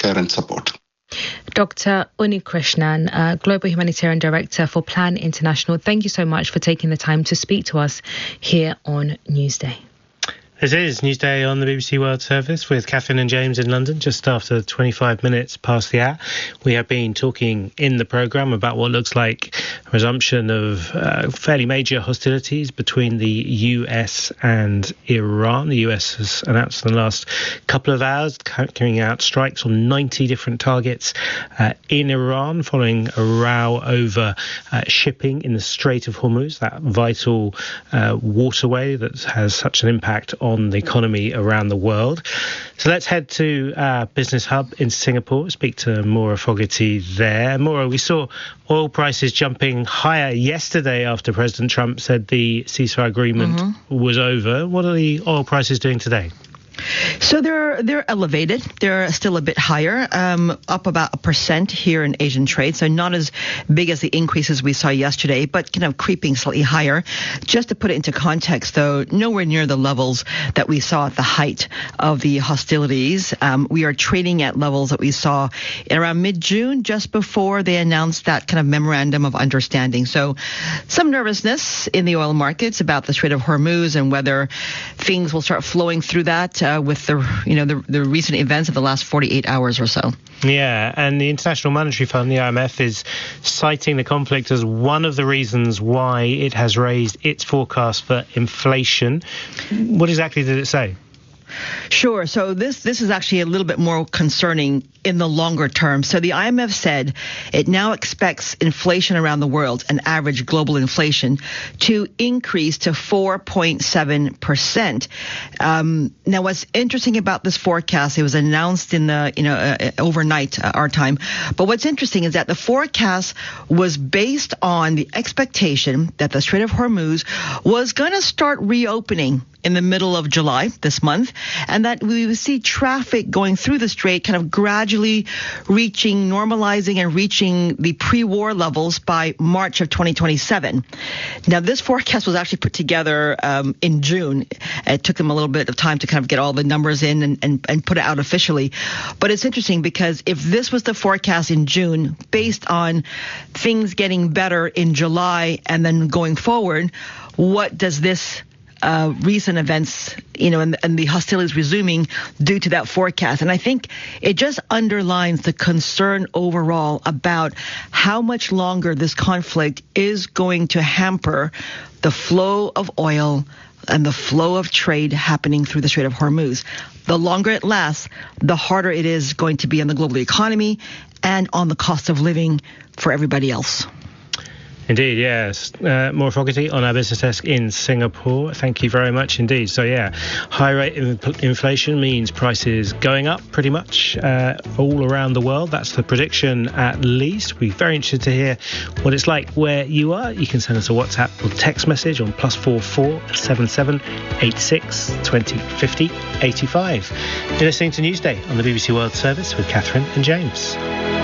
care and support. Dr. Unnikrishnan, Global Humanitarian Director for Plan International, thank you so much for taking the time to speak to us here on Newsday. This is Newsday on the BBC World Service with Catherine and James in London, just after 25 minutes past the hour. We have been talking in the programme about what looks like a resumption of fairly major hostilities between the US and Iran. The US has announced in the last couple of hours carrying out strikes on 90 different targets in Iran, following a row over shipping in the Strait of Hormuz, that vital waterway that has such an impact on the economy around the world. So let's head to Business Hub in Singapore, speak to Maura Fogarty there. Maura, we saw oil prices jumping higher yesterday after President Trump said the ceasefire agreement was over. What are the oil prices doing today? So they're elevated. They're still a bit higher, up about 1% here in Asian trade. So not as big as the increases we saw yesterday, but kind of creeping slightly higher. Just to put it into context, though, nowhere near the levels that we saw at the height of the hostilities. We are trading at levels that we saw in around mid-June, just before they announced that kind of memorandum of understanding. So some nervousness in the oil markets about the Strait of Hormuz and whether things will start flowing through that with the recent events of the last 48 hours or so. Yeah, and the International Monetary Fund, the IMF, is citing the conflict as one of the reasons why it has raised its forecast for inflation. What exactly did it say? Sure. So this is actually a little bit more concerning in the longer term. So the IMF said it now expects inflation around the world, an average global inflation, to increase to 4.7%. Now, what's interesting about this forecast, it was announced in the overnight our time. But what's interesting is that the forecast was based on the expectation that the Strait of Hormuz was going to start reopening in the middle of July this month, and that we would see traffic going through the strait kind of gradually normalizing and reaching the pre-war levels by March of 2027. Now, this forecast was actually put together in June. It took them a little bit of time to kind of get all the numbers in and put it out officially. But it's interesting because if this was the forecast in June, based on things getting better in July and then going forward, what does this recent events, and the hostilities resuming due to that forecast? And I think it just underlines the concern overall about how much longer this conflict is going to hamper the flow of oil and the flow of trade happening through the Strait of Hormuz. The longer it lasts, the harder it is going to be on the global economy and on the cost of living for everybody else. Indeed, yes. Maura Fogarty on our business desk in Singapore. Thank you very much indeed. So, yeah, high rate inflation means prices going up pretty much all around the world. That's the prediction at least. We're very interested to hear what it's like where you are. You can send us a WhatsApp or text message on +44 77 86 20 50 85. You're listening to Newsday on the BBC World Service with Catherine and James.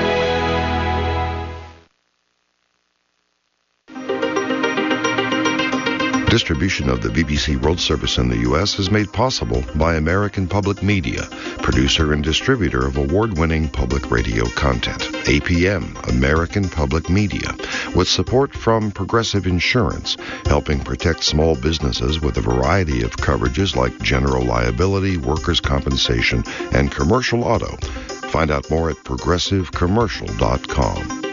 Distribution of the BBC World Service in the U.S. is made possible by American Public Media, producer and distributor of award-winning public radio content. APM, American Public Media, with support from Progressive Insurance, helping protect small businesses with a variety of coverages like general liability, workers' compensation, and commercial auto. Find out more at progressivecommercial.com.